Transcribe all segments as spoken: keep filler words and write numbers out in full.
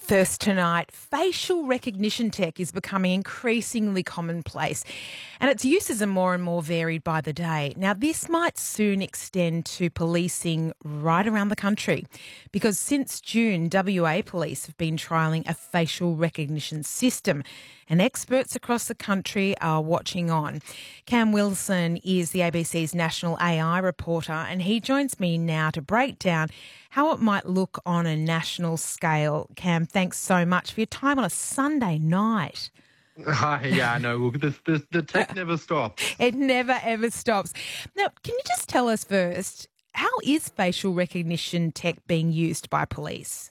First tonight, facial recognition tech is becoming increasingly commonplace and its uses are more and more varied by the day. Now, this might soon extend to policing right around the country because since June, W A Police have been trialling a facial recognition system and experts across the country are watching on. Cam Wilson is the A B C's national A I reporter and he joins me now to break down how it might look on a national scale. Cam, thanks so much for your time on a Sunday night. Hi, yeah, no, look, the, the, the tech never stops. It never, ever stops. Now, can you just tell us first, how is facial recognition tech being used by police?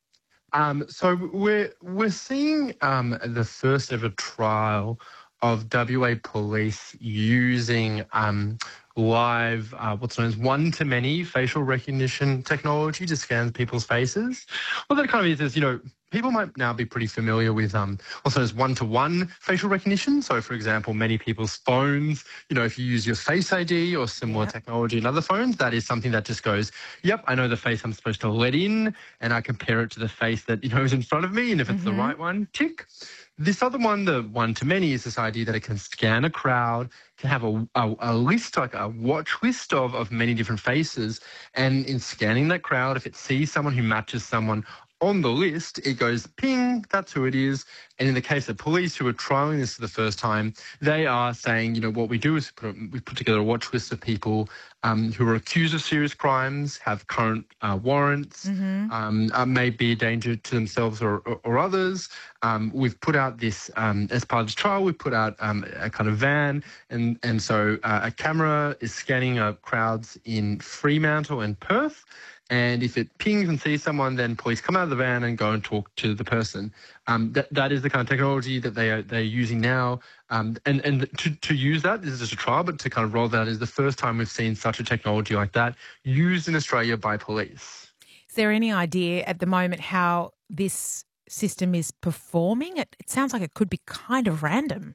Um, so we're we're seeing um, the first ever trial of W A Police using um, live, uh, what's known as one-to-many facial recognition technology to scan people's faces. What that kind of is is, you know, people might now be pretty familiar with um, what's known as one-to-one facial recognition. So, for example, many people's phones, you know, if you use your Face I D or similar Yep. technology in other phones, that is something that just goes, yep, I know the face I'm supposed to let in, and I compare it to the face that, you know, is in front of me, and if it's Mm-hmm. the right one, tick. This other one, the one-to-many, is this idea that it can scan a crowd, can have a, a, a list, like a watch list of, of many different faces, and in scanning that crowd, if it sees someone who matches someone on the list, it goes, ping, that's who it is. And in the case of police who are trialling this for the first time, they are saying, you know, what we do is put, we put together a watch list of people um, who are accused of serious crimes, have current uh, warrants, Mm-hmm. um, uh, may be a danger to themselves or, or, or others. Um, we've put out this, um, as part of this trial, we've put out um, a kind of van, and, and so uh, a camera is scanning uh, crowds in Fremantle and Perth. And if it pings and sees someone, then police come out of the van and go and talk to the person. Um, that that is the kind of technology that they are they're using now. Um, and and to, to use that, this is just a trial, but to kind of roll that out is the first time we've seen such a technology like that used in Australia by police. Is there any idea at the moment how this system is performing? It, it sounds like it could be kind of random.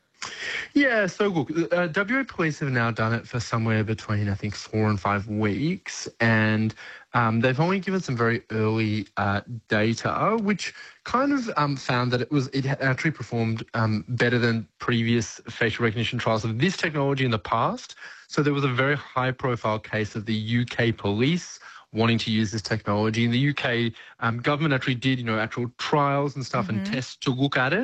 Yeah, so look, uh, W A Police have now done it for somewhere between, I think, four and five weeks, and um, they've only given some very early uh, data, which kind of um, found that it was it actually performed um, better than previous facial recognition trials of this technology in the past. So there was a very high-profile case of the U K police wanting to use this technology. In the U K, um, government actually did, you know, actual trials and stuff Mm-hmm. and tests to look at it.